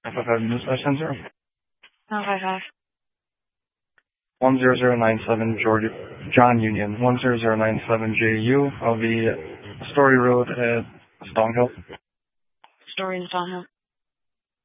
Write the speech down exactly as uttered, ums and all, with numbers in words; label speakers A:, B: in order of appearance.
A: F F five Dispatch Center.
B: nine five five.
A: one zero zero nine seven Georgia, John Union. one zero zero nine seven J U. I'll be Story Road at Stonehill.
B: Story in Stonehill.